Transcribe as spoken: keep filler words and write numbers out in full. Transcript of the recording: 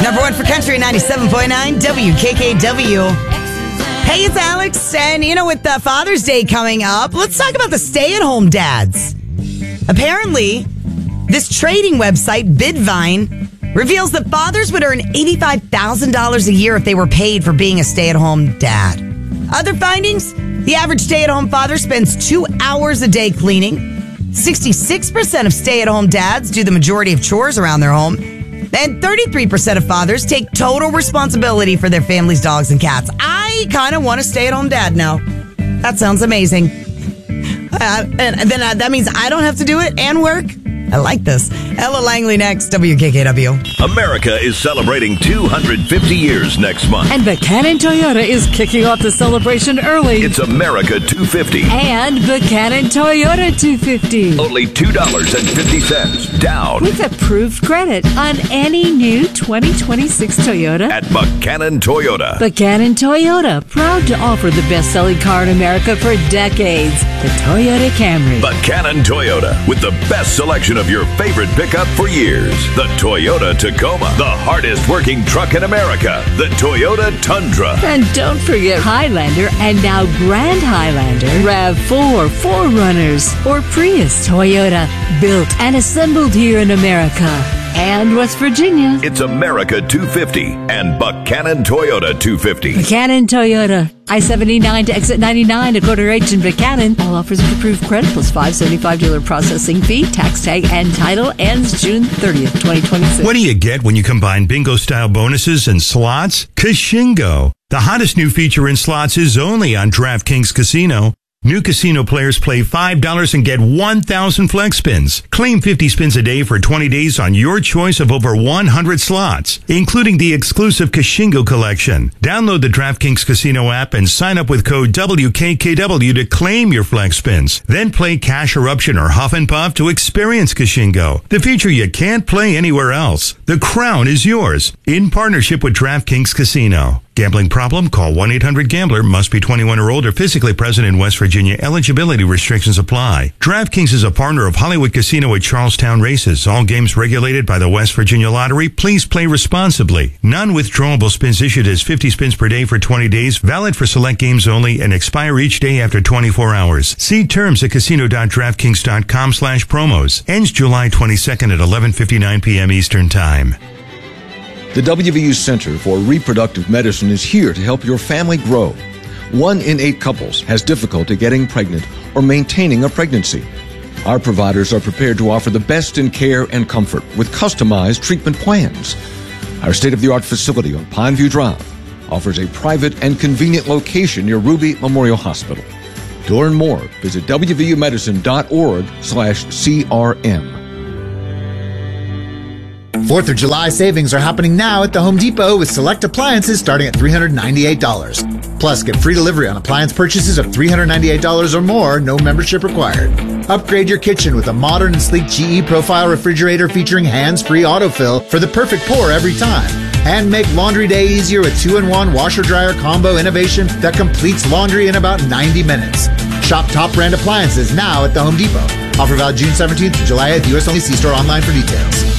Number one for country, ninety-seven point nine W K K W. Hey, it's Alex. And, you know, with the Father's Day coming up, let's talk about the stay-at-home dads. Apparently, this trading website, Bidvine, reveals that fathers would earn eighty-five thousand dollars a year if they were paid for being a stay-at-home dad. Other findings, the average stay-at-home father spends two hours a day cleaning. sixty-six percent of stay-at-home dads do the majority of chores around their home. And thirty-three percent of fathers take total responsibility for their family's dogs and cats. I kind of want to stay-at-home dad now. That sounds amazing. Uh, and then uh, that means I don't have to do it and work. I like this. Ella Langley next, W K K W. America is celebrating two hundred fifty years next month. And Buchanan Toyota is kicking off the celebration early. It's America two fifty. And Buchanan Toyota two fifty. Only two dollars and fifty cents down. With approved credit on any new twenty twenty-six Toyota. At Buchanan Toyota. Buchanan Toyota, proud to offer the best-selling car in America for decades. The Toyota Camry. Buchanan Toyota, with the best selection of your favorite pickup for years. The Toyota Tacoma, the hardest working truck in America. The Toyota Tundra. And don't forget Highlander and now Grand Highlander, RAV four, four runners, or Prius. Toyota, built and assembled here in America and West Virginia. It's America two fifty and Buchanan Toyota two fifty. Buchanan Toyota, I seventy-nine to exit ninety-nine, a quarter H in Buchanan. All offers with approved credit plus five seventy-five dealer processing fee, tax tag, and title ends June thirtieth, twenty twenty-six. What do you get when you combine bingo-style bonuses and slots? Kashingo. The hottest new feature in slots is only on DraftKings Casino. New casino players play five dollars and get one thousand flex spins. Claim fifty spins a day for twenty days on your choice of over one hundred slots, including the exclusive Kashingo collection. Download the DraftKings Casino app and sign up with code W K K W to claim your flex spins. Then play Cash Eruption or Huff and Puff to experience Kashingo, the feature you can't play anywhere else. The crown is yours, in partnership with DraftKings Casino. Gambling problem? Call one eight hundred gambler. Must be twenty-one or older, physically present in West Virginia. Eligibility restrictions apply. DraftKings is a partner of Hollywood Casino at Charlestown Races. All games regulated by the West Virginia Lottery. Please play responsibly. Non-withdrawable spins issued as fifty spins per day for twenty days. Valid for select games only and expire each day after twenty-four hours. See terms at casino.draftkings.com slash promos. Ends July twenty-second at eleven fifty-nine p.m. Eastern Time. The W V U Center for Reproductive Medicine is here to help your family grow. One in eight couples has difficulty getting pregnant or maintaining a pregnancy. Our providers are prepared to offer the best in care and comfort with customized treatment plans. Our state-of-the-art facility on Pineview Drive offers a private and convenient location near Ruby Memorial Hospital. To learn more, visit W V U medicine dot org slash C R M. fourth of July savings are happening now at the Home Depot with select appliances starting at three hundred ninety-eight dollars. Plus, get free delivery on appliance purchases of three hundred ninety-eight dollars or more, no membership required. Upgrade your kitchen with a modern and sleek G E Profile refrigerator featuring hands-free autofill for the perfect pour every time. And make laundry day easier with two in one washer-dryer combo innovation that completes laundry in about ninety minutes. Shop top brand appliances now at the Home Depot. Offer valid June seventeenth to July eighth. U S only. See store online for details.